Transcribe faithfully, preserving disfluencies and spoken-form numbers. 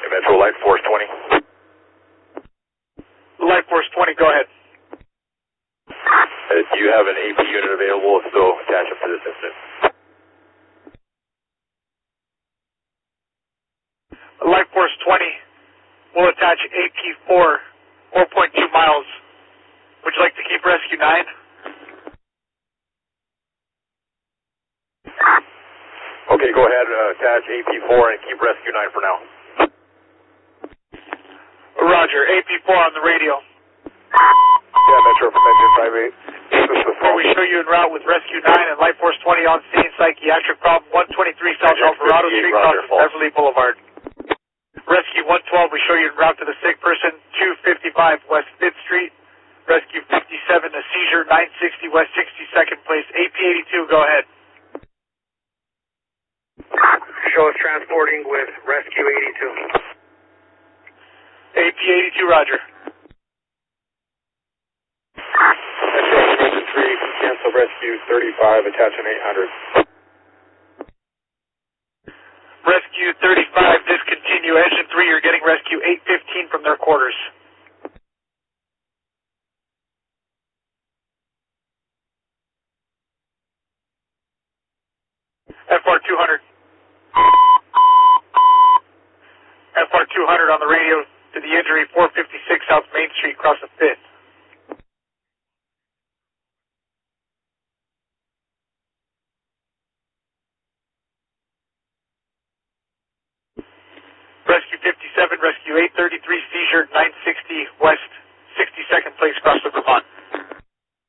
Metro, Light Force twenty. Light Force twenty, go ahead. Uh, do you have an A P unit available? If so, attach it for this incident. Light Force twenty will attach A P four, four point two miles. Would you like to keep Rescue nine? Okay, go ahead, uh, attach A P four and keep Rescue nine for now. Roger, A P four on the radio. Yeah, Metro from engine five eight. Before we show you en route with Rescue nine and Light Force twenty on scene, psychiatric problem, one twenty-three South Alvarado Street, crossing Beverly Boulevard. Rescue one twelve, we show you en route to the sick person, two fifty-five West fifth Street. Rescue fifty-seven, a seizure, nine sixty West sixty-second Place. A P eighty-two, go ahead. Show us transporting with Rescue eighty-two. A P eighty-two, roger. Engine three, cancel Rescue thirty-five, attach an eight hundred. Rescue thirty-five, discontinue. Engine three, you're getting Rescue eight fifteen from their quarters. F R two hundred. F R two hundred on the radio to the injury, four fifty-six South Main Street, across the fifth. Rescue fifty-seven, Rescue eight thirty-three, seizure, nine sixty West sixty-second Place, across the Vermont.